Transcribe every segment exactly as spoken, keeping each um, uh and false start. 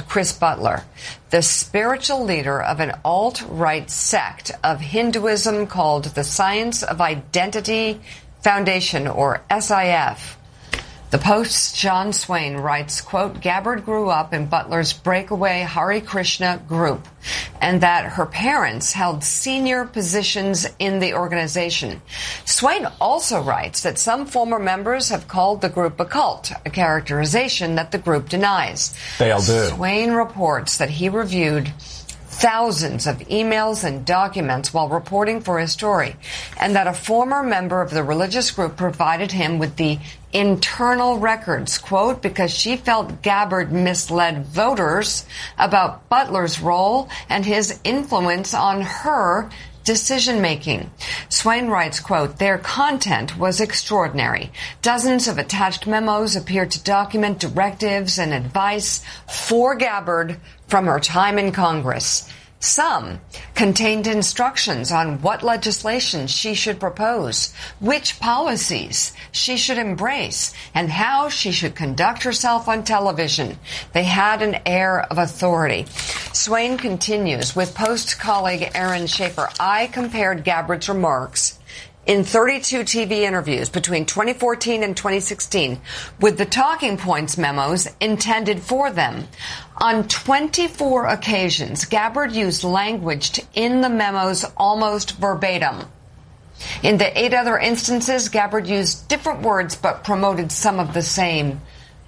Chris Butler, the spiritual leader of an alt-right sect of Hinduism called the Science of Identity Foundation, or S I F. The Post's John Swain writes, quote, Gabbard grew up in Butler's breakaway Hare Krishna group, and that her parents held senior positions in the organization. Swain also writes that some former members have called the group a cult, a characterization that the group denies. They all do. Swain reports that he reviewed thousands of emails and documents while reporting for his story, and that a former member of the religious group provided him with the internal records, quote, because she felt Gabbard misled voters about Butler's role and his influence on her decision-making. Swain writes, quote, their content was extraordinary. Dozens of attached memos appeared to document directives and advice for Gabbard from her time in Congress. Some contained instructions on what legislation she should propose, which policies she should embrace, and how she should conduct herself on television. They had an air of authority. Swain continues with Post colleague Aaron Schaefer. I compared Gabbard's remarks in thirty-two T V interviews between twenty fourteen and twenty sixteen with the talking points memos intended for them. On twenty-four occasions, Gabbard used language in the memos almost verbatim. In the eight other instances, Gabbard used different words but promoted some of the same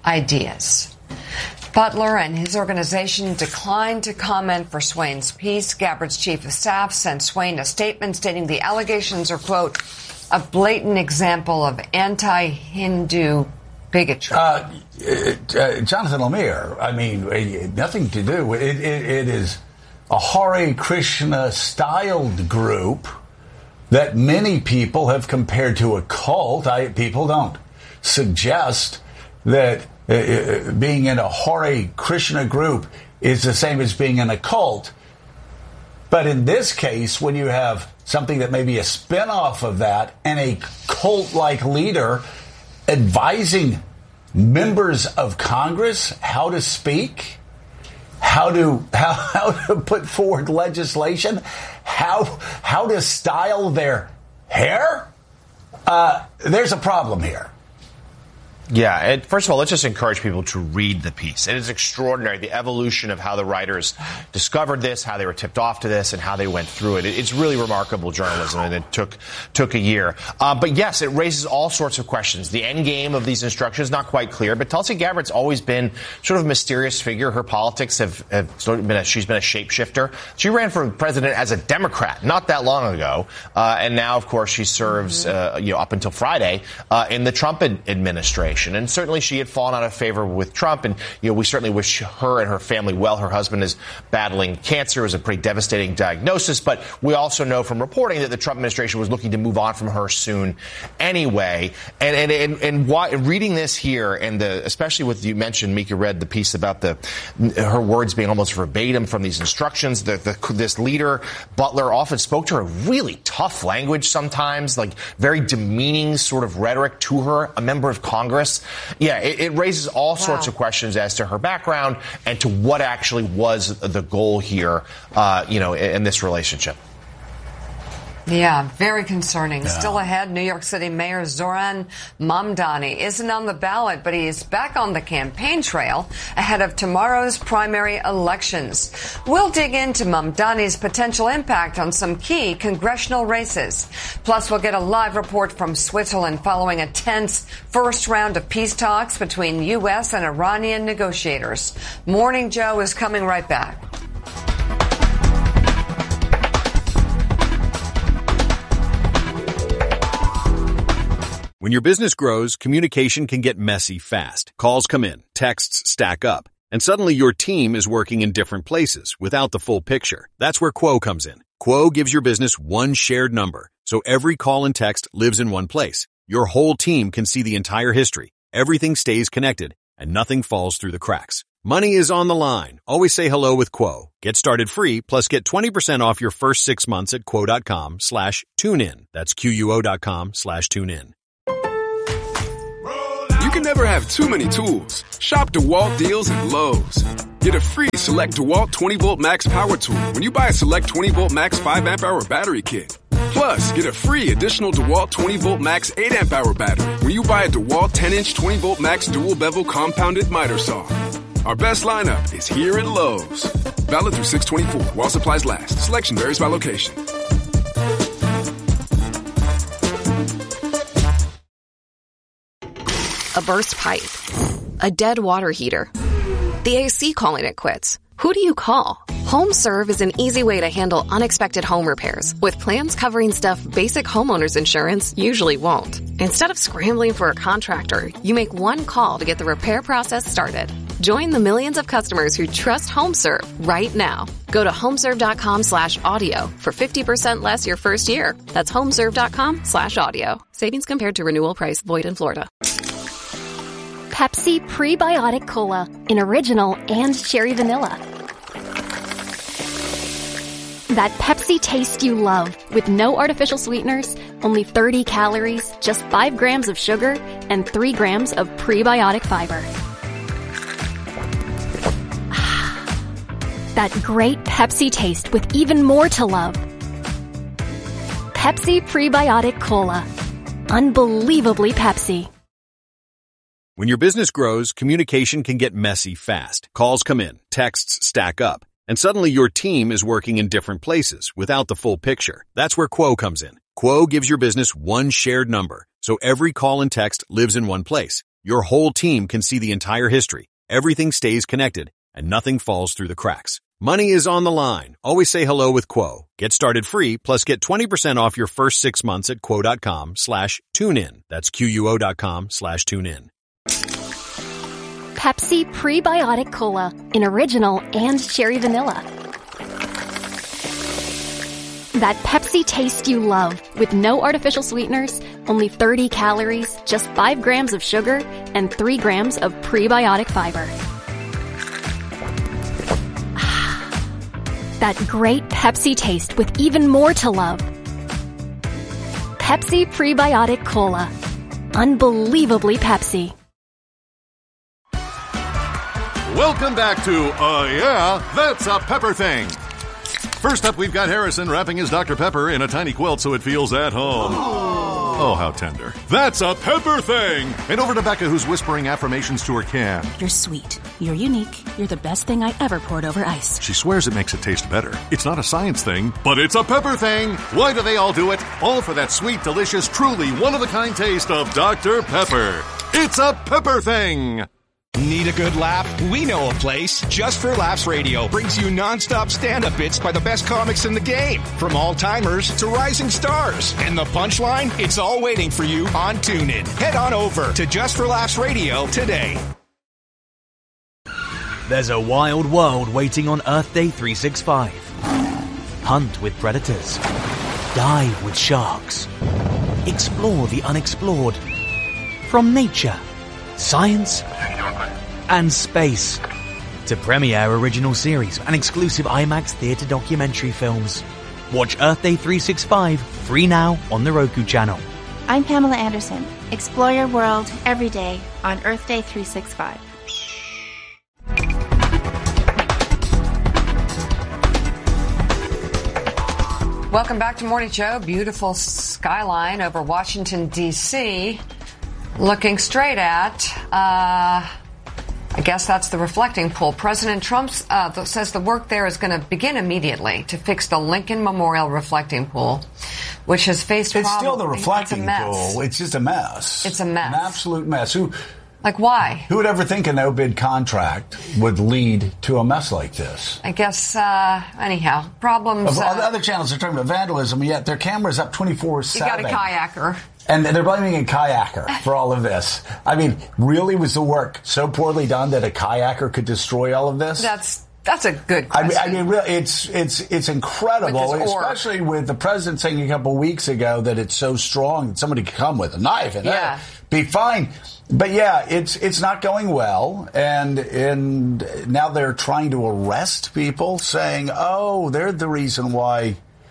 ideas. Butler and his organization declined to comment for Swain's piece. Gabbard's chief of staff sent Swain a statement stating the allegations are, quote, a blatant example of anti-Hindu bigotry. Uh, uh, Jonathan Lemire, I mean, uh, nothing to do with it, it. It is a Hare Krishna-styled group that many people have compared to a cult. I, people don't suggest that uh, being in a Hare Krishna group is the same as being in a cult. But in this case, when you have something that may be a spin-off of that and a cult-like leader advising members of Congress how to speak, how to how, how to put forward legislation, how how to style their hair, uh, there's a problem here. Yeah, and first of all, let's just encourage people to read the piece. It is extraordinary, the evolution of how the writers discovered this, how they were tipped off to this, and how they went through it. It's really remarkable journalism, and it took took a year. Uh, but yes, it raises all sorts of questions. The end game of these instructions is not quite clear, but Tulsi Gabbard's always been sort of a mysterious figure. Her politics have, have sort of been a, she's been a shapeshifter. She ran for president as a Democrat not that long ago, uh, and now, of course, she serves, uh, you know, up until Friday uh, in the Trump ad- administration. And certainly she had fallen out of favor with Trump. And, you know, we certainly wish her and her family well. Her husband is battling cancer. It was a pretty devastating diagnosis. But we also know from reporting that the Trump administration was looking to move on from her soon anyway. And and and, and why, reading this here, and the, especially with, you mentioned, Mika read the piece about the her words being almost verbatim from these instructions. The, the, this leader, Butler, often spoke to her really tough language sometimes, like very demeaning sort of rhetoric to her, a member of Congress. Yeah, it, it raises all wow. sorts of questions as to her background and to what actually was the goal here, uh, you know, in, in this relationship. Yeah, very concerning. Yeah. Still ahead, New York City Mayor Zoran Mamdani isn't on the ballot, but he is back on the campaign trail ahead of tomorrow's primary elections. We'll dig into Mamdani's potential impact on some key congressional races. Plus, we'll get a live report from Switzerland following a tense first round of peace talks between U S and Iranian negotiators. Morning Joe is coming right back. When your business grows, communication can get messy fast. Calls come in, texts stack up, and suddenly your team is working in different places without the full picture. That's where Quo comes in. Quo gives your business one shared number, so every call and text lives in one place. Your whole team can see the entire history. Everything stays connected, and nothing falls through the cracks. Money is on the line. Always say hello with Quo. Get started free, plus get twenty percent off your first six months at quo.com slash tune in. That's Q U O dot com slash tune in. can never have too many tools. Shop DeWalt deals at Lowe's. Get a free Select DeWalt twenty volt Max Power Tool when you buy a Select twenty volt Max five amp hour battery kit. Plus, get a free additional DeWalt twenty volt Max eight amp hour battery when you buy a DeWalt ten inch twenty volt Max dual bevel compounded miter saw. Our best lineup is here at Lowe's. Valid through six twenty-four while supplies last. Selection varies by location. A burst pipe. A dead water heater. The A C calling it quits. Who do you call? HomeServe is an easy way to handle unexpected home repairs with plans covering stuff basic homeowners insurance usually won't. Instead of scrambling for a contractor, you make one call to get the repair process started. Join the millions of customers who trust HomeServe right now. Go to homeserve.com slash audio for fifty percent less your first year. That's homeserve.com slash audio. Savings compared to renewal price void in Florida. Pepsi Prebiotic Cola in original and cherry vanilla. That Pepsi taste you love with no artificial sweeteners, only thirty calories, just five grams of sugar, and three grams of prebiotic fiber. That great Pepsi taste with even more to love. Pepsi Prebiotic Cola. Unbelievably Pepsi. When your business grows, communication can get messy fast. Calls come in, texts stack up, and suddenly your team is working in different places without the full picture. That's where Quo comes in. Quo gives your business one shared number, so every call and text lives in one place. Your whole team can see the entire history. Everything stays connected, and nothing falls through the cracks. Money is on the line. Always say hello with Quo. Get started free, plus get twenty percent off your first six months at quo.com slash tune in. That's Q-U-O dot com slash tune in. Pepsi Prebiotic Cola in original and cherry vanilla. That Pepsi taste you love with no artificial sweeteners, only thirty calories, just five grams of sugar, and three grams of prebiotic fiber. That great Pepsi taste with even more to love. Pepsi Prebiotic Cola. Unbelievably Pepsi. Welcome back to, uh, yeah, That's a Pepper Thing. First up, we've got Harrison wrapping his Doctor Pepper in a tiny quilt so it feels at home. Oh, how tender. That's a Pepper Thing! And over to Becca, who's whispering affirmations to her can. You're sweet. You're unique. You're the best thing I ever poured over ice. She swears it makes it taste better. It's not a science thing, but it's a Pepper Thing! Why do they all do it? All for that sweet, delicious, truly one-of-a-kind taste of Doctor Pepper. It's a Pepper Thing! Need a good laugh? We know a place. Just for Laughs Radio brings you non-stop stand-up bits by the best comics in the game. From all-timers to rising stars. And the punchline? It's all waiting for you on TuneIn. Head on over to Just for Laughs Radio today. There's a wild world waiting on Earth Day three sixty-five. Hunt with predators. Dive with sharks. Explore the unexplored. From nature, science, and space to premiere original series and exclusive IMAX theatre documentary films. Watch Earth Day three sixty-five free now on the Roku channel. I'm Pamela Anderson. Explore your world every day on Earth Day three sixty-five. Welcome back to Morning Show. Beautiful skyline over Washington, D C Looking straight at, uh, I guess that's the reflecting pool. President Trump uh, says the work there is going to begin immediately to fix the Lincoln Memorial reflecting pool, which has faced It's problems. still the reflecting it's pool. It's just a mess. It's a mess. An absolute mess. Who, like, why? Who would ever think a no-bid contract would lead to a mess like this? I guess, uh, anyhow, problems. Of all the uh, other channels are talking about vandalism, yet their camera's up twenty-four seven. You got a kayaker. And they're blaming a kayaker for all of this. I mean, really, was the work so poorly done that a kayaker could destroy all of this? That's that's a good question. I mean, I mean really, it's it's it's incredible, With especially with the president saying a couple of weeks ago that it's so strong that somebody could come with a knife and yeah. uh, be fine. But yeah, it's it's not going well, and and now they're trying to arrest people, saying, "Oh, they're the reason why."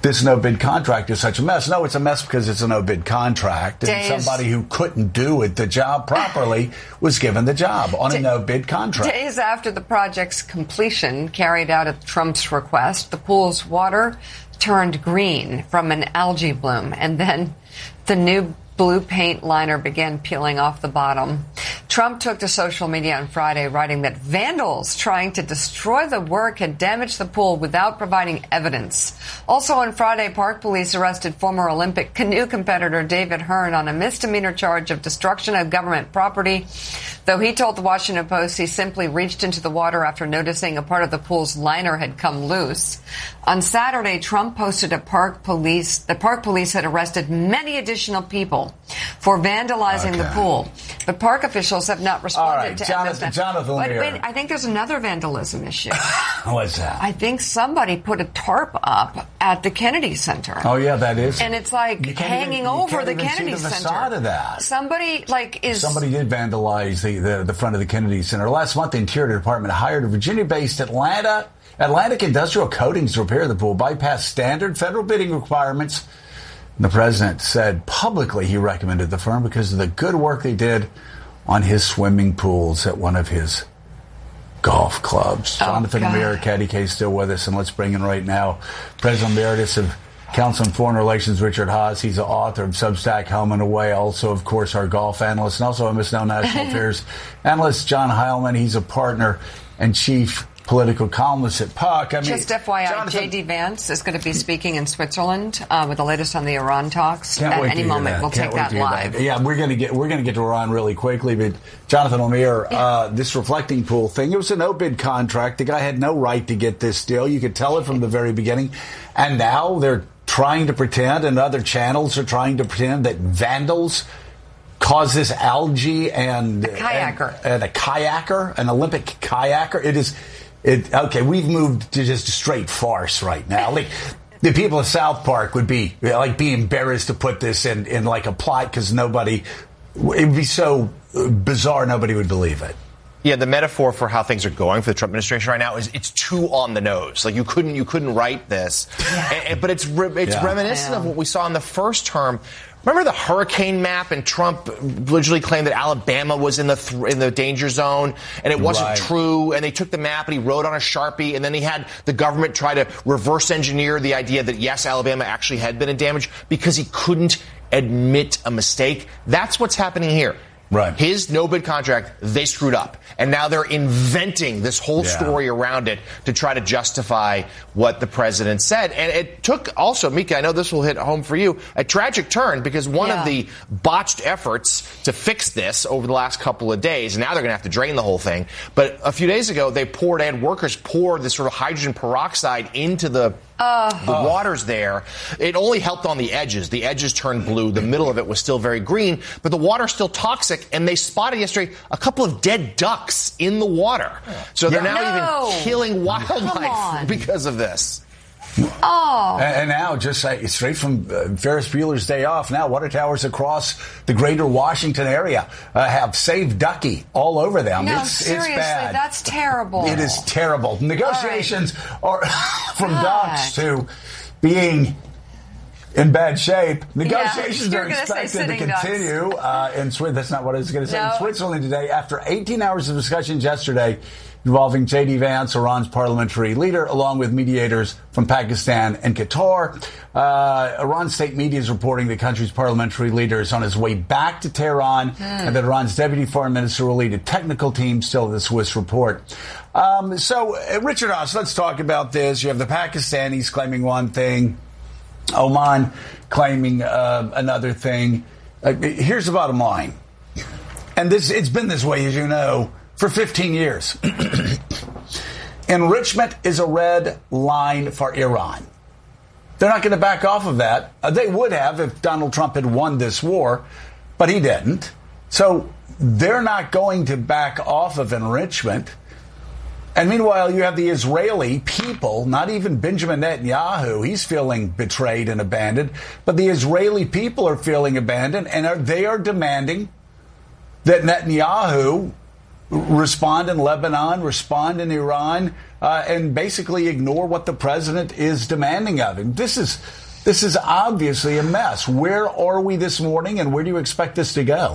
this no-bid contract is such a mess. No, it's a mess because it's a no-bid contract. And Days. somebody who couldn't do it, the job properly was given the job on a no-bid contract. Days after the project's completion, carried out at Trump's request, the pool's water turned green from an algae bloom, and then the new blue paint liner began peeling off the bottom. Trump took to social media on Friday, writing that vandals trying to destroy the work had damaged the pool without providing evidence. Also on Friday, Park Police arrested former Olympic canoe competitor David Hearn on a misdemeanor charge of destruction of government property, though he told the Washington Post he simply reached into the water after noticing a part of the pool's liner had come loose. On Saturday, Trump posted a Park Police, the Park Police had arrested many additional people for vandalizing Okay. the pool, but park officials have not responded All right, to Jonathan- M S N. Jonathan Wait, Lear. wait, I think there's another vandalism issue. What's that? I think somebody put a tarp up at the Kennedy Center. Oh, yeah, that is. And it's like You can't hanging even- you over can't the even see Kennedy the Center. facade of that. Somebody like is Somebody did vandalize the, the, the front of the Kennedy Center. Last month, the Interior Department hired a Virginia-based Atlanta Atlantic Industrial Coatings to repair the pool, bypass standard federal bidding requirements. And the president said publicly he recommended the firm because of the good work they did on his swimming pools at one of his golf clubs. Oh, Jonathan God. Amir, Caddy K, still with us, and let's bring in right now President Emeritus of Council on Foreign Relations, Richard Haas. He's the author of Substack, Home and Away. Also, of course, our golf analyst, and also M S N L National Affairs analyst, John Heilman. He's a partner and chief political columnist at Puck. I mean, just F Y I, Jonathan, J D Vance is going to be speaking in Switzerland uh, with the latest on the Iran talks. Can't At wait any to hear moment, that. we'll Can't take wait that to hear live. that. Yeah, we're going to get we're going to get to Iran really quickly, but Jonathan Lemire, Yeah. uh, this reflecting pool thing, it was a no bid contract. The guy had no right to get this deal. You could tell it from the very beginning, and now they're trying to pretend, and other channels are trying to pretend that vandals caused this algae and A kayaker. and, and a kayaker, an Olympic kayaker. It is. It, okay, we've moved to just a straight farce right now. Like, the people of South Park would be like be embarrassed to put this in, in like a plot because nobody, it would be so bizarre nobody would believe it. Yeah, the metaphor for how things are going for the Trump administration right now is it's too on the nose. Like you couldn't you couldn't write this, Yeah. and, and, but it's re, it's Yeah. reminiscent Yeah. of what we saw in the first term. Remember the hurricane map, and Trump allegedly claimed that Alabama was in the th- in the danger zone, and it wasn't Right. true. And they took the map and he wrote on a Sharpie, and then he had the government try to reverse engineer the idea that yes, Alabama actually had been in damage because he couldn't admit a mistake. That's what's happening here. Right. His no-bid contract, they screwed up. And now they're inventing this whole Yeah. story around it to try to justify what the president said. And it took also, Mika, I know this will hit home for you, a tragic turn because one Yeah. of the botched efforts to fix this over the last couple of days, now they're going to have to drain the whole thing. But a few days ago, they poured, and workers poured this sort of hydrogen peroxide into the The water's there. It only helped on the edges. The edges turned blue. The middle of it was still very green, but the water's still toxic. And they spotted yesterday a couple of dead ducks in the water. So they're Yeah. now No. even killing Come wildlife on. because of this. Oh. And, and now, just like, straight from uh, Ferris Bueller's Day Off, now water towers across the greater Washington area uh, have saved Ducky all over them. No, it's, seriously, it's bad. that's terrible. It is terrible. Negotiations are from docks to being in bad shape. Negotiations you are were gonna say expected to sitting ducks. continue uh, in Switzerland. That's not what I was going to say. No. In Switzerland today, after eighteen hours of discussions yesterday involving J D Vance, Iran's parliamentary leader, along with mediators from Pakistan and Qatar. Uh, Iran state media is reporting the country's parliamentary leader is on his way back to Tehran, Hmm. and that Iran's deputy foreign minister will lead a technical team, still the Swiss report. Um, so, uh, Richard Haas, let's talk about this. You have the Pakistanis claiming one thing, Oman claiming uh, another thing. Uh, here's the bottom line. And this it's been this way, as you know, for fifteen years. Enrichment is a red line for Iran. They're not going to back off of that. Uh, they would have if Donald Trump had won this war, but he didn't. So they're not going to back off of enrichment. And meanwhile, you have the Israeli people, not even Benjamin Netanyahu. He's feeling betrayed and abandoned. But the Israeli people are feeling abandoned, and are, they are demanding that Netanyahu respond in Lebanon, respond in Iran, uh, and basically ignore what the president is demanding of him. This is this is obviously a mess. Where are we this morning, and where do you expect this to go?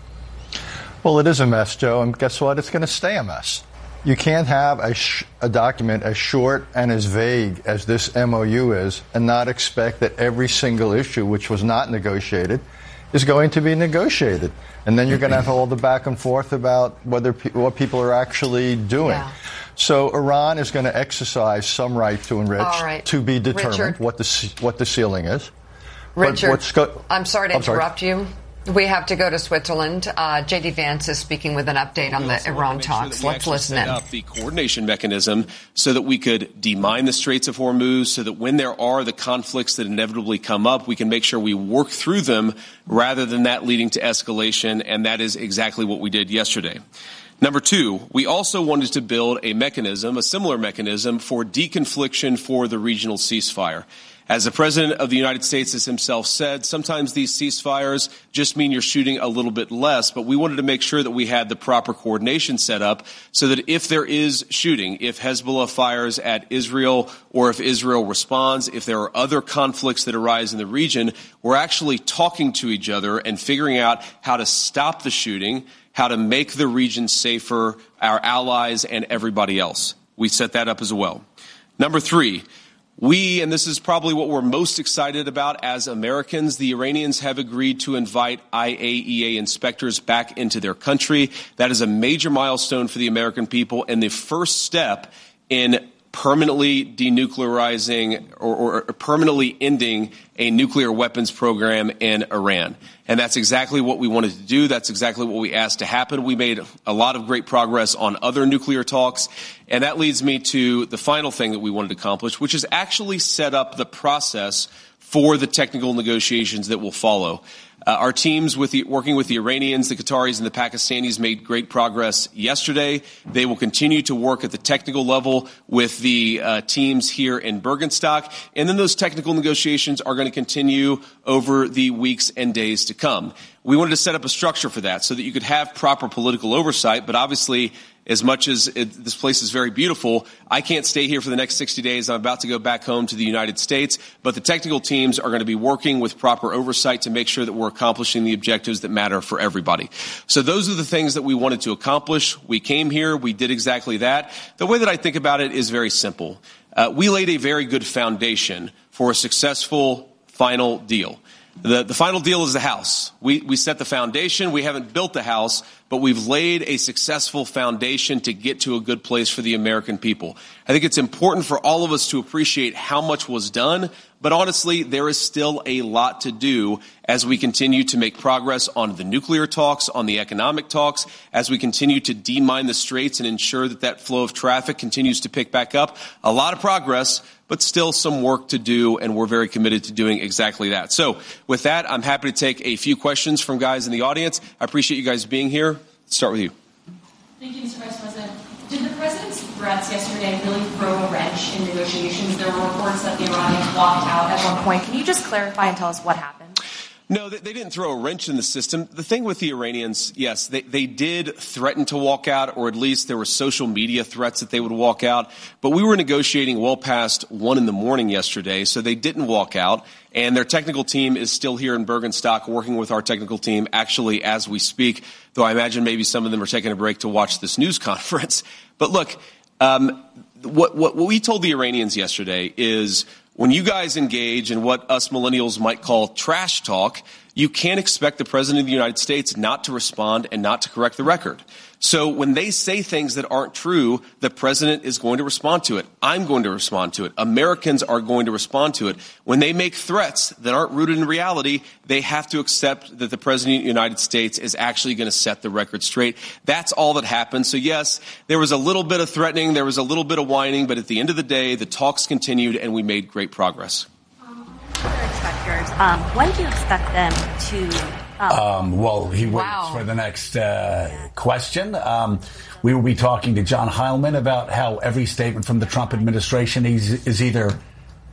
Well, it is a mess, Joe, and guess what? It's going to stay a mess. You can't have a, sh- a document as short and as vague as this M O U is and not expect that every single issue which was not negotiated is going to be negotiated. And then you're going to have all the back and forth about whether pe- what people are actually doing. Yeah. So Iran is going to exercise some right to enrich, right. to be determined Richard. what the what the ceiling is. Richard, what's go- I'm sorry to I'm interrupt sorry. you. We have to go to Switzerland. Uh, J D. Vance is speaking with an update on the Iran talks. Sure Let's listen in. Up the coordination mechanism so that we could demine the Straits of Hormuz, so that when there are the conflicts that inevitably come up, we can make sure we work through them rather than that leading to escalation. And that is exactly what we did yesterday. Number two, we also wanted to build a mechanism, a similar mechanism for deconfliction for the regional ceasefire. As the President of the United States has himself said, sometimes these ceasefires just mean you're shooting a little bit less, but we wanted to make sure that we had the proper coordination set up so that if there is shooting, if Hezbollah fires at Israel or if Israel responds, if there are other conflicts that arise in the region, we're actually talking to each other and figuring out how to stop the shooting, how to make the region safer, our allies and everybody else. We set that up as well. Number three, we, and this is probably what we're most excited about as Americans, the Iranians have agreed to invite I A E A inspectors back into their country. That is a major milestone for the American people and the first step in permanently denuclearizing or, or permanently ending a nuclear weapons program in Iran. And that's exactly what we wanted to do. That's exactly what we asked to happen. We made a lot of great progress on other nuclear talks. And that leads me to the final thing that we wanted to accomplish, which is actually set up the process for the technical negotiations that will follow. Uh, our teams with the, working with the Iranians, the Qataris, and the Pakistanis made great progress yesterday. They will continue to work at the technical level with the uh, teams here in Bergenstock. And then those technical negotiations are going to continue over the weeks and days to come. We wanted to set up a structure for that so that you could have proper political oversight, but obviously, as much as it, this place is very beautiful, I can't stay here for the next sixty days. I'm about to go back home to the United States. But the technical teams are going to be working with proper oversight to make sure that we're accomplishing the objectives that matter for everybody. So those are the things that we wanted to accomplish. We came here. We did exactly that. The way that I think about it is very simple. Uh, we laid a very good foundation for a successful final deal. The, the final deal is the house. We, we set the foundation. We haven't built the house, but we've laid a successful foundation to get to a good place for the American people. I think it's important for all of us to appreciate how much was done, but honestly, there is still a lot to do as we continue to make progress on the nuclear talks, on the economic talks, as we continue to demine the straits and ensure that that flow of traffic continues to pick back up. A lot of progress, but still some work to do, and we're very committed to doing exactly that. So with that, I'm happy to take a few questions from guys in the audience. I appreciate you guys being here. Let's start with you. Thank you, Mister Vice President. Did the president's threats yesterday really throw a wrench in negotiations? There were reports that the Iranians walked out at one point. Can you just clarify and tell us what happened? No, they, they didn't throw a wrench in the system. The thing with the Iranians, yes, they, they did threaten to walk out, or at least there were social media threats that they would walk out. But we were negotiating well past one in the morning yesterday, so they didn't walk out. And their technical team is still here in Bergenstock working with our technical team actually as we speak, though I imagine maybe some of them are taking a break to watch this news conference. But look, um, what, what, what we told the Iranians yesterday is when you guys engage in what us millennials might call trash talk, you can't expect the President of the United States not to respond and not to correct the record. So when they say things that aren't true, the President is going to respond to it. I'm going to respond to it. Americans are going to respond to it. When they make threats that aren't rooted in reality, they have to accept that the President of the United States is actually going to set the record straight. That's all that happened. So yes, there was a little bit of threatening, there was a little bit of whining, but at the end of the day, the talks continued and we made great progress. Um, inspectors, um, when do you expect them to... Um, well, he waits Wow. for the next uh, question. Um, we will be talking to John Heilman about how every statement from the Trump administration is, is either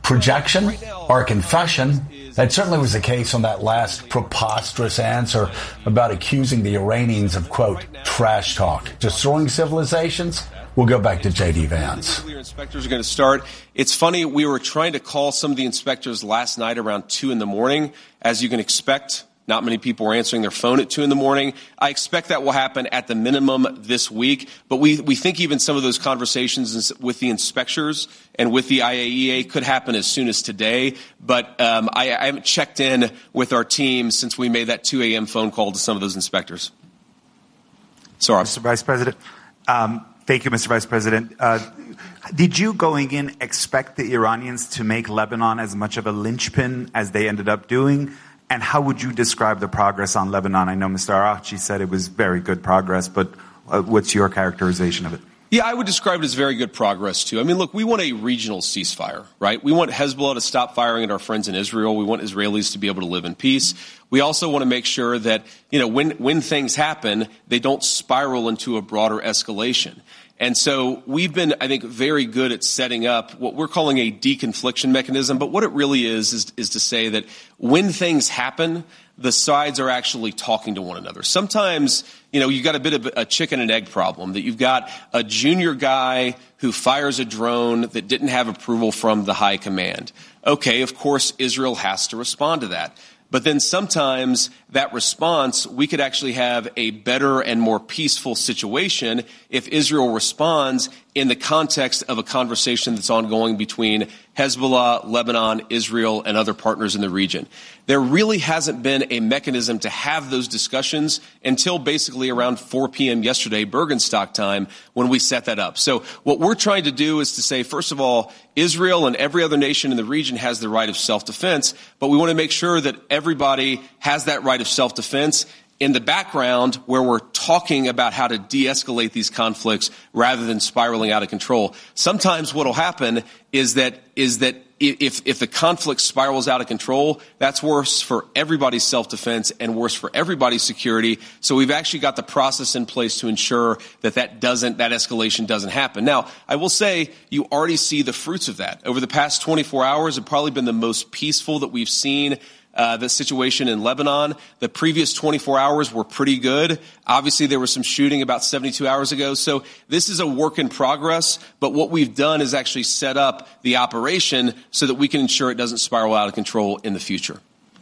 projection or a confession. That certainly was the case on that last preposterous answer about accusing the Iranians of, quote, trash talk, destroying civilizations. We'll go back to J D. Vance. Nuclear inspectors are going to start. It's funny, we were trying to call some of the inspectors last night around two in the morning. As you can expect, not many people were answering their phone at two in the morning. I expect that will happen at the minimum this week. But we, we think even some of those conversations with the inspectors and with the I A E A could happen as soon as today. But um, I, I haven't checked in with our team since we made that two a.m. phone call to some of those inspectors. Sorry. Mister Vice President. Um, Thank you, Mister Vice President. Uh, did you, going in, expect the Iranians to make Lebanon as much of a linchpin as they ended up doing? And how would you describe the progress on Lebanon? I know Mister Araghchi said it was very good progress, but uh, what's your characterization of it? Yeah, I would describe it as very good progress, too. I mean, look, we want a regional ceasefire, right? We want Hezbollah to stop firing at our friends in Israel. We want Israelis to be able to live in peace. We also want to make sure that, you know, when, when things happen, they don't spiral into a broader escalation. And so we've been, I think, very good at setting up what we're calling a deconfliction mechanism. But what it really is, is, is to say that when things happen, the sides are actually talking to one another. Sometimes, you know, you've got a bit of a chicken and egg problem, that you've got a junior guy who fires a drone that didn't have approval from the high command. Okay, of course, Israel has to respond to that. But then sometimes that response, we could actually have a better and more peaceful situation if Israel responds in the context of a conversation that's ongoing between Hezbollah, Lebanon, Israel, and other partners in the region. There really hasn't been a mechanism to have those discussions until basically around four p.m. yesterday, Bergenstock time, when we set that up. So what we're trying to do is to say, first of all, Israel and every other nation in the region has the right of self-defense, but we want to make sure that everybody has that right of self-defense in the background where we're talking about how to de-escalate these conflicts rather than spiraling out of control. Sometimes what will happen is that is that if if the conflict spirals out of control, that's worse for everybody's self-defense and worse for everybody's security. So we've actually got the process in place to ensure that that doesn't that escalation doesn't happen. Now, I will say you already see the fruits of that. Over the past twenty-four hours have probably been the most peaceful that we've seen Uh, the situation in Lebanon. The previous twenty-four hours were pretty good. Obviously, there was some shooting about seventy-two hours ago. So this is a work in progress. But what we've done is actually set up the operation so that we can ensure it doesn't spiral out of control in the future.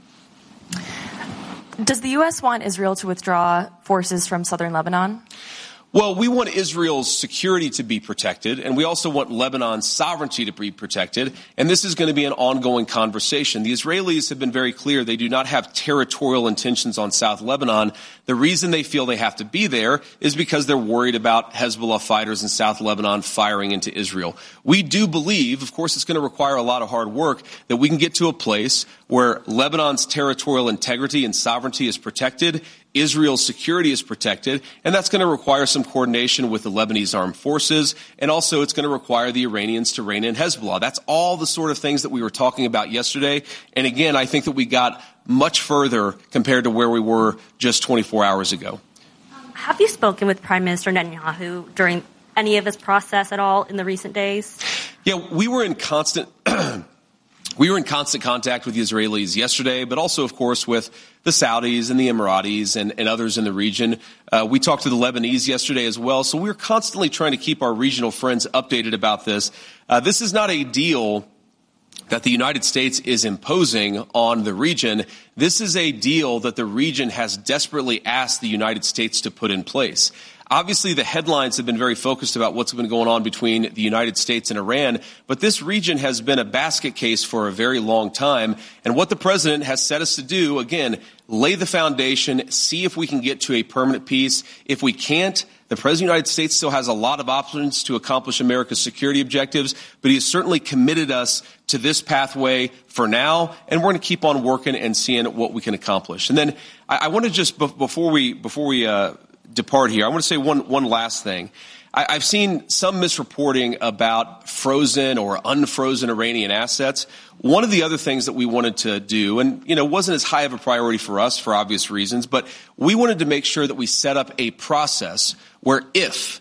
Does the U S want Israel to withdraw forces from southern Lebanon? Well, we want Israel's security to be protected, and we also want Lebanon's sovereignty to be protected, and this is going to be an ongoing conversation. The Israelis have been very clear they do not have territorial intentions on South Lebanon. The reason they feel they have to be there is because they're worried about Hezbollah fighters in South Lebanon firing into Israel. We do believe, of course it's going to require a lot of hard work, that we can get to a place where Lebanon's territorial integrity and sovereignty is protected, Israel's security is protected, and that's going to require some coordination with the Lebanese armed forces, and also it's going to require the Iranians to rein in Hezbollah. That's all the sort of things that we were talking about yesterday. And again, I think that we got much further compared to where we were just twenty-four hours ago. Have you spoken with Prime Minister Netanyahu during any of this process at all in the recent days? Yeah, we were in constant... We were in constant contact with the Israelis yesterday, but also, of course, with the Saudis and the Emiratis and, and others in the region. Uh, we talked to the Lebanese yesterday as well. So we're constantly trying to keep our regional friends updated about this. Uh, this is not a deal that the United States is imposing on the region. This is a deal that the region has desperately asked the United States to put in place. Obviously, the headlines have been very focused about what's been going on between the United States and Iran, but this region has been a basket case for a very long time. And what the president has set us to do, again, lay the foundation, see if we can get to a permanent peace. If we can't, the president of the United States still has a lot of options to accomplish America's security objectives, but he has certainly committed us to this pathway for now, and we're going to keep on working and seeing what we can accomplish. And then I, I want to just, before we, before we, uh, depart here, I want to say one one last thing. I, I've seen some misreporting about frozen or unfrozen Iranian assets. One of the other things that we wanted to do, and you know, wasn't as high of a priority for us for obvious reasons, but we wanted to make sure that we set up a process where if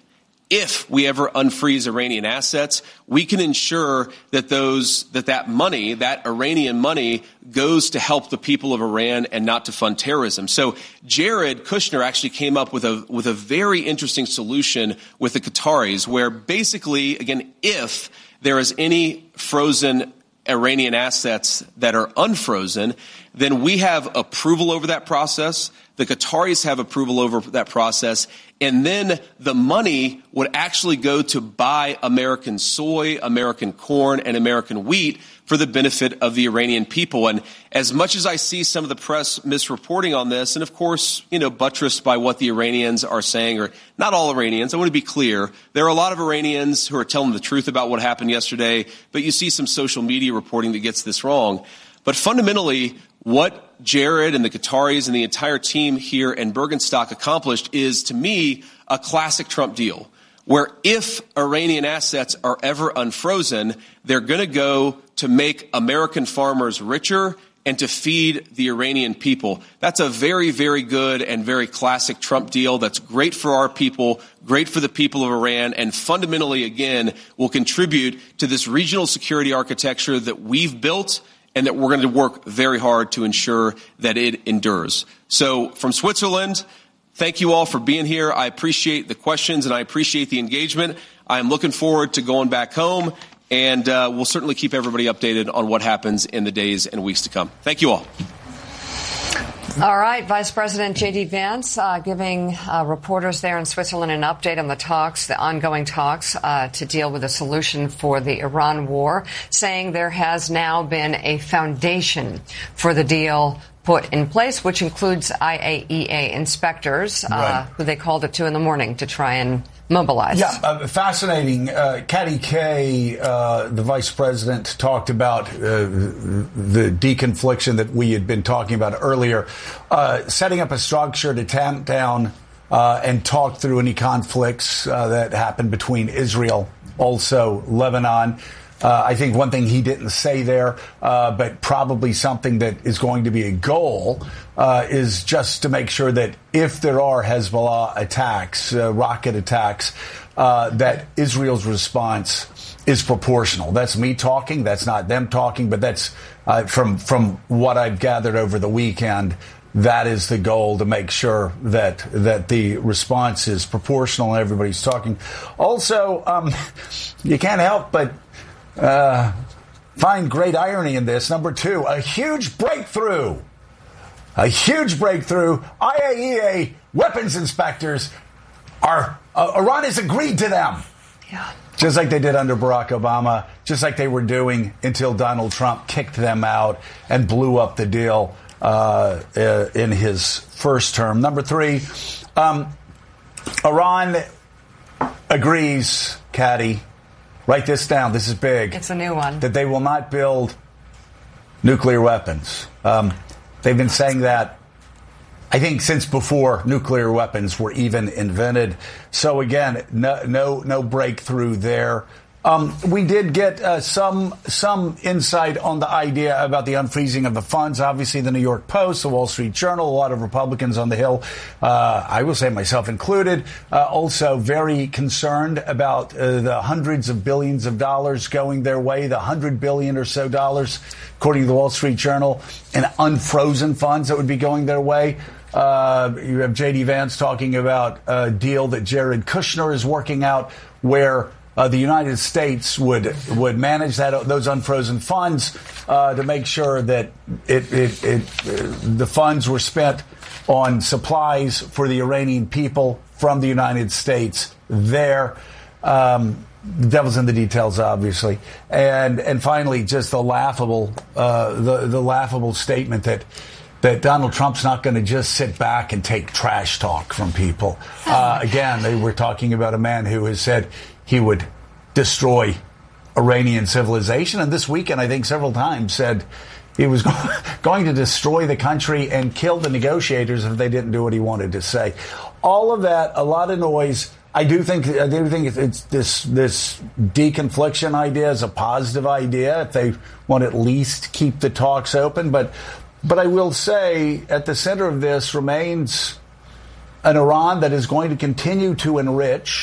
if we ever unfreeze Iranian assets, we can ensure that those that that money, that Iranian money, goes to help the people of Iran and not to fund terrorism. So Jared Kushner actually came up with a with a very interesting solution with the Qataris, where basically, again, if there is any frozen Iranian assets that are unfrozen, then we have approval over that process. The Qataris have approval over that process. And then the money would actually go to buy American soy, American corn, and American wheat for the benefit of the Iranian people. And as much as I see some of the press misreporting on this, and of course, you know, buttressed by what the Iranians are saying, or not all Iranians, I want to be clear, there are a lot of Iranians who are telling the truth about what happened yesterday, but you see some social media reporting that gets this wrong. But fundamentally, what Jared and the Qataris and the entire team here in Bergenstock accomplished is, to me, a classic Trump deal, where if Iranian assets are ever unfrozen, they're going to go to make American farmers richer and to feed the Iranian people. That's a very, very good and very classic Trump deal that's great for our people, great for the people of Iran, and fundamentally, again, will contribute to this regional security architecture that we've built and that we're going to work very hard to ensure that it endures. So from Switzerland, thank you all for being here. I appreciate the questions and I appreciate the engagement. I'm looking forward to going back home, and uh, we'll certainly keep everybody updated on what happens in the days and weeks to come. Thank you all. All right, Vice President J D. Vance uh, giving uh, reporters there in Switzerland an update on the talks, the ongoing talks uh, to deal with a solution for the Iran war, saying there has now been a foundation for the deal put in place, which includes I A E A inspectors, uh, right. who they called at two in the morning to try and mobilize. Yeah, uh, fascinating. Uh, Katty Kay, uh, the vice president, talked about uh, the deconfliction that we had been talking about earlier, uh, setting up a structure to tamp down uh, and talk through any conflicts uh, that happened between Israel, also Lebanon. Uh, I think one thing he didn't say there, uh, but probably something that is going to be a goal, uh, is just to make sure that if there are Hezbollah attacks, uh, rocket attacks, uh, that Israel's response is proportional. That's me talking. That's not them talking. But that's uh, from from what I've gathered over the weekend. That is the goal, to make sure that that the response is proportional and everybody's talking. Also, um, you can't help but Uh, find great irony in this. Number two, a huge breakthrough. A huge breakthrough. I A E A weapons inspectors are, uh, Iran has agreed to them. Yeah. Just like they did under Barack Obama, just like they were doing until Donald Trump kicked them out and blew up the deal uh, uh, in his first term. Number three, um, Iran agrees, Katty. Write this down. This is big. It's a new one. That they will not build nuclear weapons. Um, they've been saying that, I think, since before nuclear weapons were even invented. So again, no, no, no breakthrough there. Um, we did get uh, some some insight on the idea about the unfreezing of the funds. Obviously, the New York Post, the Wall Street Journal, a lot of Republicans on the Hill, uh, I will say myself included, uh, also very concerned about uh, the hundreds of billions of dollars going their way, the hundred billion or so dollars, according to the Wall Street Journal, in unfrozen funds that would be going their way. Uh, you have J D. Vance talking about a deal that Jared Kushner is working out, where Uh, the United States would would manage that those unfrozen funds uh, to make sure that it, it, it uh, the funds were spent on supplies for the Iranian people from the United States there. Um, the devil's in the details, obviously, and and finally, just the laughable uh, the the laughable statement that. that Donald Trump's not going to just sit back and take trash talk from people. Uh, again, they were talking about a man who has said he would destroy Iranian civilization. And this weekend, I think several times said he was going to destroy the country and kill the negotiators if they didn't do what he wanted to say. All of that, a lot of noise. I do think I do think it's this this deconfliction idea is a positive idea if they want to at least keep the talks open. But But I will say at the center of this remains an Iran that is going to continue to enrich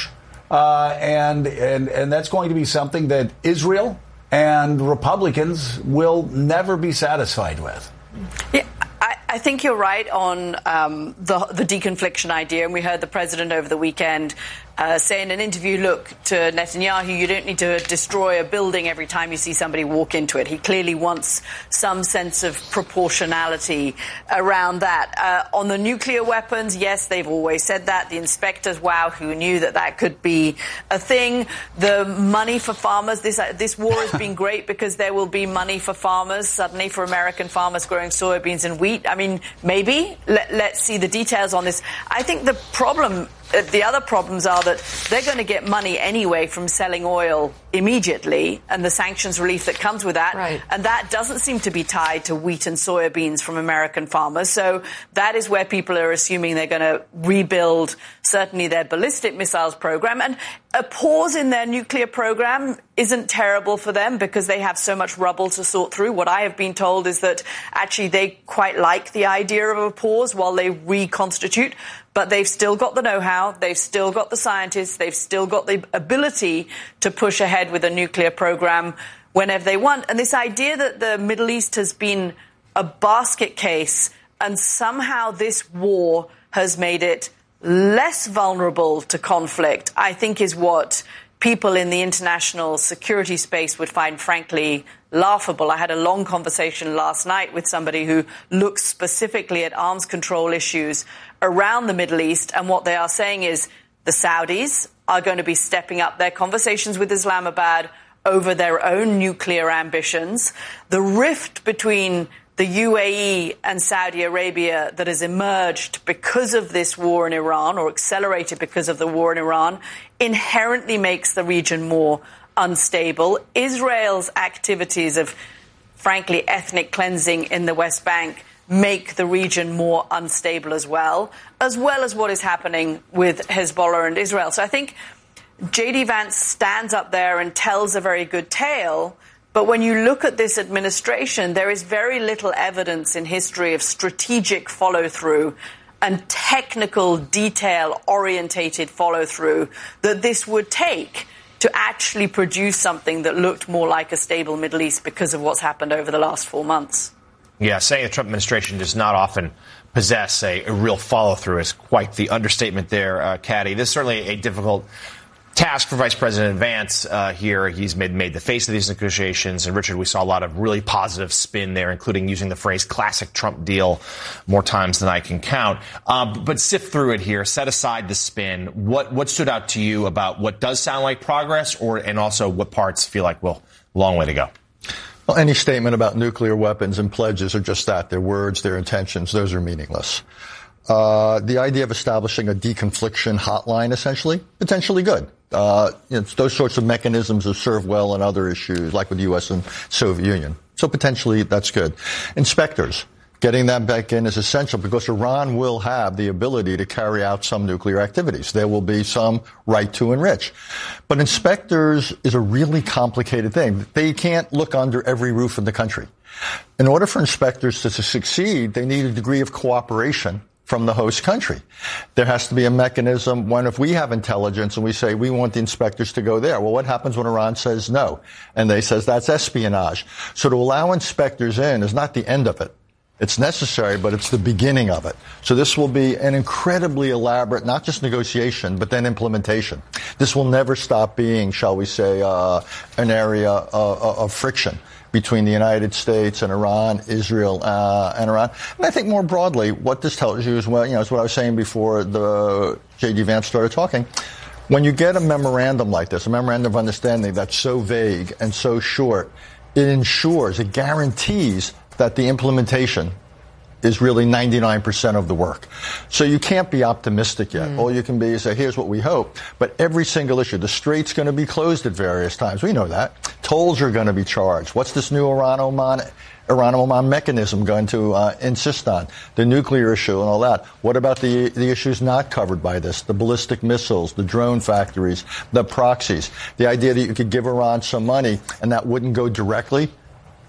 Uh, and, and, and that's going to be something that Israel and Republicans will never be satisfied with. Yeah. I think you're right on um, the, the deconfliction idea, and we heard the president over the weekend uh, say in an interview, look, to Netanyahu, you don't need to destroy a building every time you see somebody walk into it. He clearly wants some sense of proportionality around that. Uh, on the nuclear weapons, yes, they've always said that. The inspectors, wow, who knew that that could be a thing. The money for farmers, this, uh, this war has been great because there will be money for farmers, suddenly for American farmers growing soybeans and wheat. I mean, maybe. Let, let's see the details on this. I think the problem, uh, the other problems are that they're going to get money anyway from selling oil immediately and the sanctions relief that comes with that. Right. And that doesn't seem to be tied to wheat and soybeans from American farmers. So that is where people are assuming they're going to rebuild certainly their ballistic missiles program. And a pause in their nuclear program isn't terrible for them because they have so much rubble to sort through. What I have been told is that actually they quite like the idea of a pause while they reconstitute. But they've still got the know-how, they've still got the scientists, they've still got the ability to push ahead with a nuclear program whenever they want. And this idea that the Middle East has been a basket case and somehow this war has made it less vulnerable to conflict, I think is what people in the international security space would find, frankly, laughable. I had a long conversation last night with somebody who looks specifically at arms control issues around the Middle East, and what they are saying is the Saudis are going to be stepping up their conversations with Islamabad over their own nuclear ambitions. The rift between the U A E and Saudi Arabia that has emerged because of this war in Iran, or accelerated because of the war in Iran, inherently makes the region more unstable. Israel's activities of, frankly, ethnic cleansing in the West Bank make the region more unstable as well, as well as what is happening with Hezbollah and Israel. So I think J D Vance stands up there and tells a very good tale. But when you look at this administration, there is very little evidence in history of strategic follow-through and technical, detail-orientated follow-through that this would take to actually produce something that looked more like a stable Middle East because of what's happened over the last four months. Yeah, saying the Trump administration does not often possess a, a real follow-through is quite the understatement there, uh, Caddy. This is certainly a difficult task for Vice President Vance uh, here. He's made, made the face of these negotiations. And, Richard, we saw a lot of really positive spin there, including using the phrase classic Trump deal more times than I can count. Uh, but sift through it here. Set aside the spin. What what stood out to you about what does sound like progress, or and also what parts feel like, well, a long way to go? Well, any statement about nuclear weapons and pledges are just that. They're words, they're intentions. Those are meaningless. Uh, the idea of establishing a deconfliction hotline, essentially, potentially good. Uh, you know, those sorts of mechanisms have served well in other issues, like with the U S and Soviet Union. So potentially that's good. Inspectors, getting them back in is essential because Iran will have the ability to carry out some nuclear activities. There will be some right to enrich. But inspectors is a really complicated thing. They can't look under every roof in the country. In order for inspectors to, to succeed, they need a degree of cooperation from the host country. There has to be a mechanism when, if we have intelligence and we say we want the inspectors to go there, well, what happens when Iran says no? And they says that's espionage. So to allow inspectors in is not the end of it. It's necessary, but it's the beginning of it. So this will be an incredibly elaborate, not just negotiation, but then implementation. This will never stop being, shall we say, uh, an area of, of friction between the United States and Iran, Israel, uh, and Iran. And I think more broadly, what this tells you is, well, you know, is what I was saying before the J D Vance started talking. When you get a memorandum like this, a memorandum of understanding that's so vague and so short, it ensures, it guarantees that the implementation is really ninety-nine percent of the work. So you can't be optimistic yet. Mm. All you can be is say, here's what we hope. But every single issue, the strait's going to be closed at various times. We know that. Tolls are going to be charged. What's this new Iran-Oman Iran-Oman mechanism going to uh, insist on? The nuclear issue and all that. What about the the issues not covered by this? The ballistic missiles, the drone factories, the proxies. The idea that you could give Iran some money and that wouldn't go directly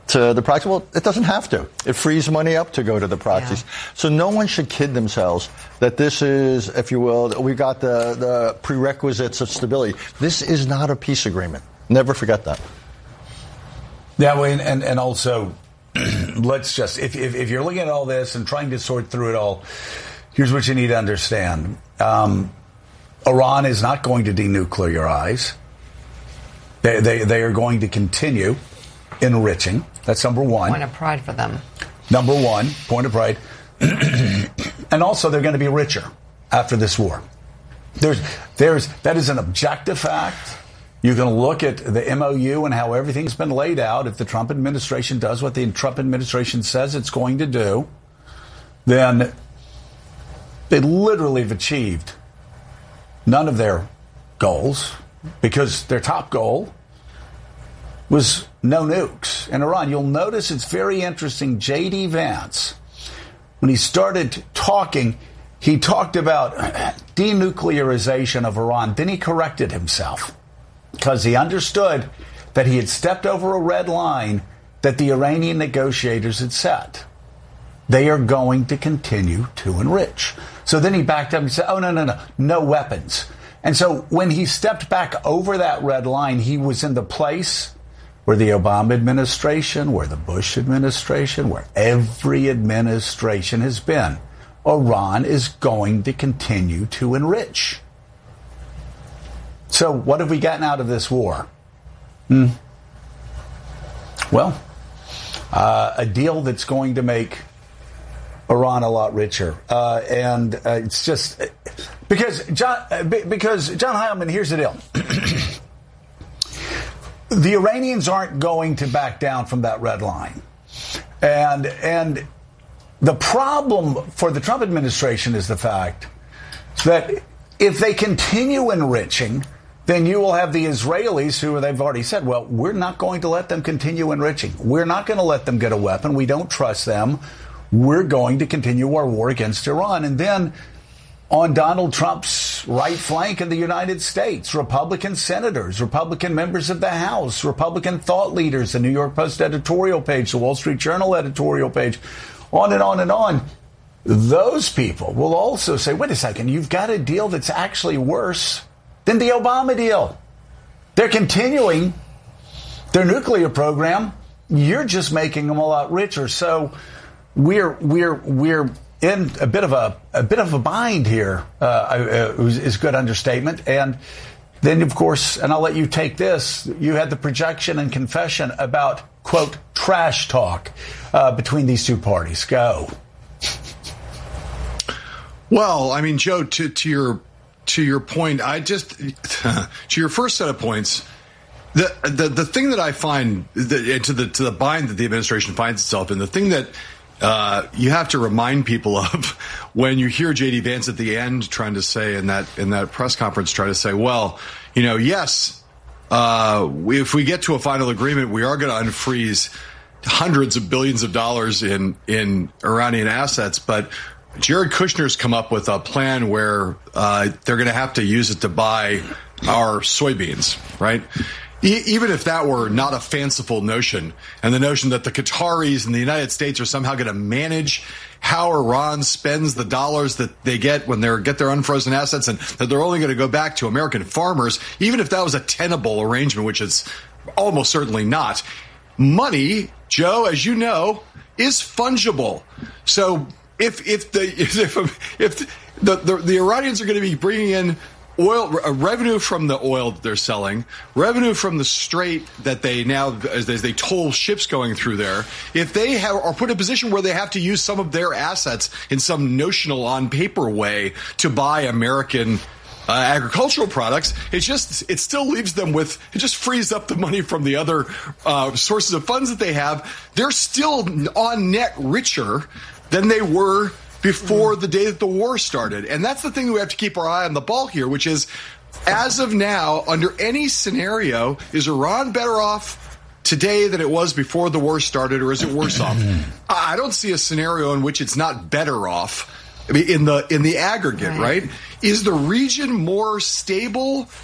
to the proxy? Well, it doesn't have to. It frees money up to go to the proxies. Yeah. So no one should kid themselves that this is, if you will, we got the, the prerequisites of stability. This is not a peace agreement. Never forget that. Yeah, well, and, and also, let's just, if, if, if you're looking at all this and trying to sort through it all, here's what you need to understand. Um, Iran is not going to denuclearize. They, they, they are going to continue enriching. That's number one. Point of pride for them. Number one, point of pride. And also, they're going to be richer after this war. There's, there's, that is an objective fact. You can look at the M O U and how everything's been laid out. If the Trump administration does what the Trump administration says it's going to do, then they literally have achieved none of their goals, because their top goal was no nukes in Iran. You'll notice it's very interesting. J D. Vance, when he started talking, he talked about denuclearization of Iran. Then he corrected himself, because he understood that he had stepped over a red line that the Iranian negotiators had set. They are going to continue to enrich. So then he backed up and said, oh, no, no, no, no weapons. And so when he stepped back over that red line, he was in the place where the Obama administration, where the Bush administration, where every administration has been. Iran is going to continue to enrich. So what have we gotten out of this war? Hmm. Well, uh, a deal that's going to make Iran a lot richer. Uh, and uh, it's just because John, uh, because John Heilemann, here's the deal. The Iranians aren't going to back down from that red line. And, and the problem for the Trump administration is the fact that if they continue enriching, then you will have the Israelis who they've already said, well, we're not going to let them continue enriching. We're not going to let them get a weapon. We don't trust them. We're going to continue our war against Iran. And then on Donald Trump's right flank in the United States, Republican senators, Republican members of the House, Republican thought leaders, the New York Post editorial page, the Wall Street Journal editorial page, on and on and on. Those people will also say, wait a second, you've got a deal that's actually worse than the Obama deal. They're continuing their nuclear program. You're just making them a lot richer. So we're we're we're in a bit of a a bit of a bind here. Uh, is, is good understatement. And then, of course, and I'll let you take this. You had the projection and confession about, quote, trash talk uh, between these two parties. Go. Well, I mean, Joe, to to your to your point, I just to your first set of points. The the the thing that I find the, to the to the bind that the administration finds itself in, the thing that Uh, you have to remind people of when you hear J D. Vance at the end trying to say in that in that press conference, try to say, well, you know, yes, uh, we, if we get to a final agreement, we are going to unfreeze hundreds of billions of dollars in in Iranian assets. But Jared Kushner's come up with a plan where uh, they're going to have to use it to buy our soybeans, right? Even if that were not a fanciful notion, and the notion that the Qataris and the United States are somehow going to manage how Iran spends the dollars that they get when they get their unfrozen assets, and that they're only going to go back to American farmers, even if that was a tenable arrangement, which it's almost certainly not. Money, Joe, as you know, is fungible. So if if the if if the the, the Iranians are going to be bringing in oil uh, revenue from the oil that they're selling, revenue from the strait that they now, as, as they toll ships going through there, if they have, are put in a position where they have to use some of their assets in some notional on paper way to buy American uh, agricultural products, it just, it still leaves them with, it just frees up the money from the other uh, sources of funds that they have. They're still on net richer than they were before the day that the war started. And that's the thing that we have to keep our eye on the ball here, which is, as of now, under any scenario, is Iran better off today than it was before the war started, or is it worse off? I don't see a scenario in which it's not better off. I mean, in the in the aggregate, right? right? Is the region more stable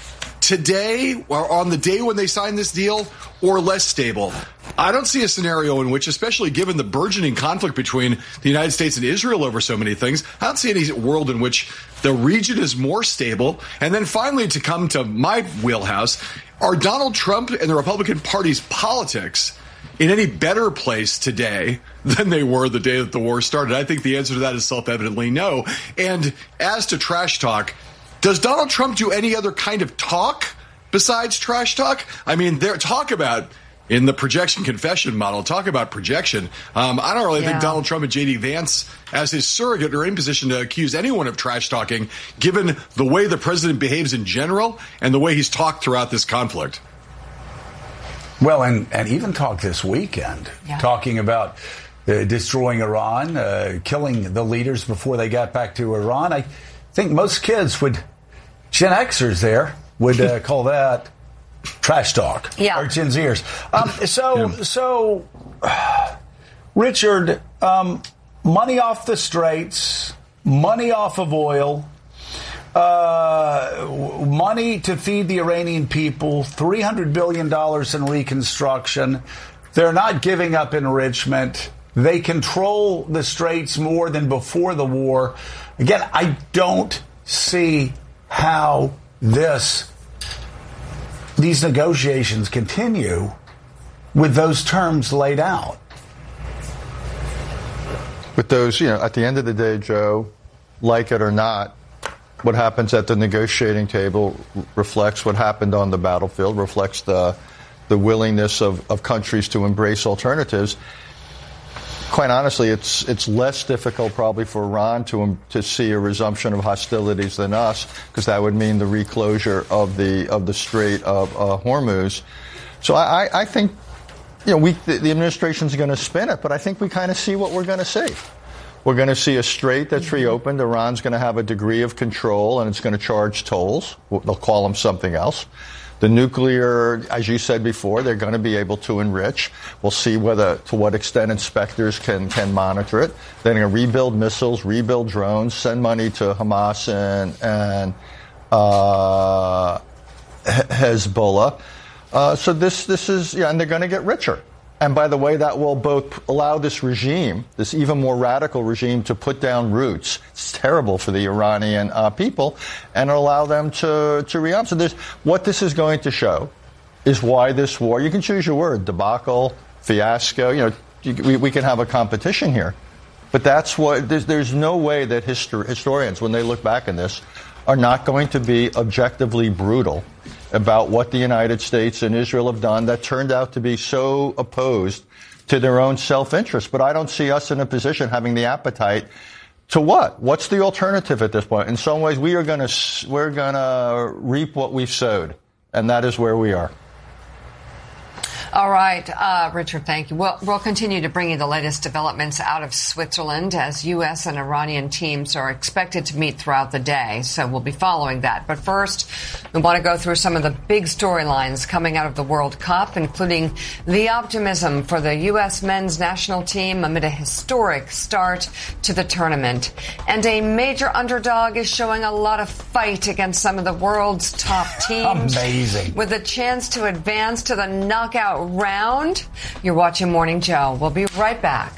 today or on the day when they sign this deal or less stable? I don't see a scenario in which, especially given the burgeoning conflict between the United States and Israel over so many things, I don't see any world in which the region is more stable. And then finally, to come to my wheelhouse, are Donald Trump and the Republican Party's politics in any better place today than they were the day that the war started? I think the answer to that is self-evidently no. And as to trash talk, does Donald Trump do any other kind of talk besides trash talk? I mean, there talk about in the projection confession model, talk about projection. Um, I don't really yeah. think Donald Trump and J D Vance, as his surrogate, are in position to accuse anyone of trash talking, given the way the president behaves in general and the way he's talked throughout this conflict. Well, and, and even talk this weekend, yeah. talking about uh, destroying Iran, uh, killing the leaders before they got back to Iran. I think most kids would, Gen Xers there, would uh, call that trash talk. Yeah. Or Gen Zers. Um, so, yeah. so, uh, Richard, um, money off the straits, money off of oil, uh, money to feed the Iranian people, three hundred billion dollars in reconstruction. They're not giving up enrichment. They control the straits more than before the war. Again, I don't see how this these negotiations continue with those terms laid out. With those, you know, at the end of the day, Joe, like it or not, what happens at the negotiating table reflects what happened on the battlefield, reflects the the willingness of, of countries to embrace alternatives. Quite honestly, it's it's less difficult probably for Iran to to see a resumption of hostilities than us, because that would mean the reclosure of the of the Strait of uh, Hormuz. So I, I think, you know, we the, the administration's going to spin it, but I think we kind of see what we're going to see. We're going to see a strait that's reopened. Iran's going to have a degree of control, and it's going to charge tolls. They'll call them something else. The nuclear, as you said before, they're going to be able to enrich. We'll see whether, to what extent inspectors can, can monitor it. They're going to rebuild missiles, rebuild drones, send money to Hamas and, and uh, Hezbollah. Uh, so this, this is, yeah, and they're going to get richer. And by the way, that will both allow this regime, this even more radical regime, to put down roots. It's terrible for the Iranian uh, people, and allow them to, to re-arm. So there's, what this is going to show is why this war, you can choose your word, debacle, fiasco, you know, you, we, we can have a competition here. But that's what, there's, there's no way that histor- historians, when they look back on this, are not going to be objectively brutal about what the United States and Israel have done that turned out to be so opposed to their own self-interest. But I don't see us in a position having the appetite to what? What's the alternative at this point? In some ways, we are going to we're going to reap what we've sowed, and that is where we are. All right, uh, Richard, thank you. We'll, we'll continue to bring you the latest developments out of Switzerland as U S and Iranian teams are expected to meet throughout the day. So we'll be following that. But first, we want to go through some of the big storylines coming out of the World Cup, including the optimism for the U S men's national team amid a historic start to the tournament. And a major underdog is showing a lot of fight against some of the world's top teams. Amazing. With a chance to advance to the knockout round. You're watching Morning Joe. We'll be right back.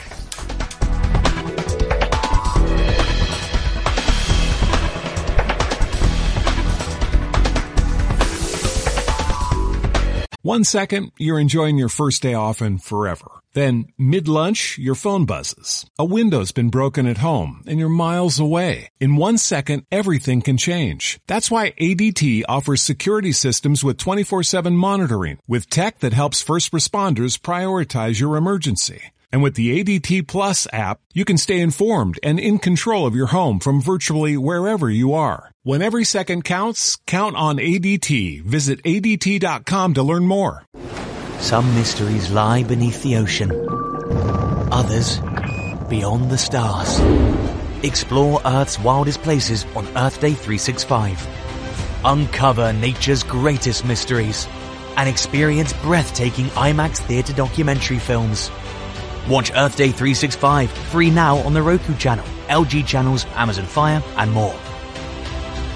One second, you're enjoying your first day off and forever. Then, mid-lunch, your phone buzzes. A window's been broken at home, and you're miles away. In one second, everything can change. That's why A D T offers security systems with twenty-four seven monitoring, with tech that helps first responders prioritize your emergency. And with the A D T Plus app, you can stay informed and in control of your home from virtually wherever you are. When every second counts, count on A D T. Visit A D T dot com to learn more. Some mysteries lie beneath the ocean. Others, beyond the stars. Explore Earth's wildest places on Earth Day three sixty-five. Uncover nature's greatest mysteries. And experience breathtaking IMAX theater documentary films. Watch Earth Day three sixty-five free now on the Roku channel, L G channels, Amazon Fire, and more.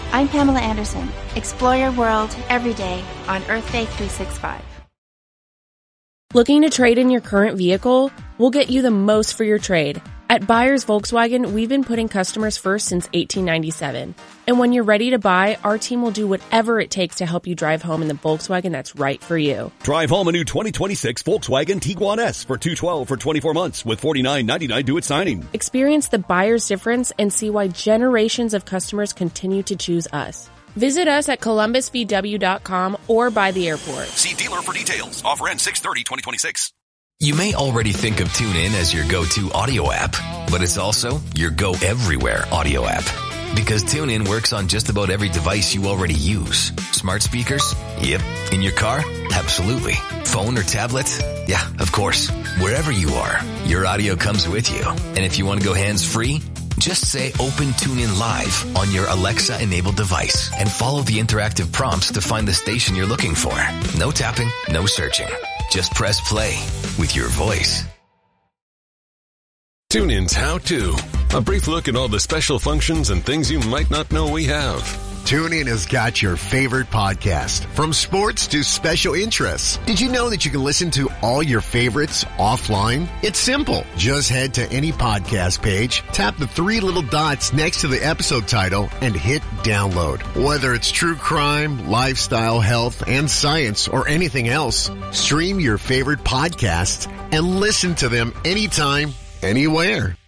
I'm Pamela Anderson. Explore your world every day on Earth Day three sixty-five. Looking to trade in your current vehicle? We'll get you the most for your trade. At Buyers Volkswagen, we've been putting customers first since eighteen ninety-seven. And when you're ready to buy, our team will do whatever it takes to help you drive home in the Volkswagen that's right for you. Drive home a new twenty twenty-six Volkswagen Tiguan S for two hundred twelve dollars for twenty-four months with forty-nine ninety-nine due at signing. Experience the buyer's difference and see why generations of customers continue to choose us. Visit us at columbus v w dot com or by the airport. See dealer for details. Offer ends six thirty twenty twenty-six. You may already think of TuneIn as your go-to audio app, but it's also your go-everywhere audio app. Because TuneIn works on just about every device you already use. Smart speakers? Yep. In your car? Absolutely. Phone or tablet? Yeah, of course. Wherever you are, your audio comes with you. And if you want to go hands-free, just say Open TuneIn Live on your Alexa-enabled device and follow the interactive prompts to find the station you're looking for. No tapping, no searching. Just press play with your voice. TuneIn's How To. A brief look at all the special functions and things you might not know we have. TuneIn has got your favorite podcast, from sports to special interests. Did you know that you can listen to all your favorites offline? It's simple. Just head to any podcast page, tap the three little dots next to the episode title, and hit download. Whether it's true crime, lifestyle, health, and science, or anything else, stream your favorite podcasts and listen to them anytime, anywhere.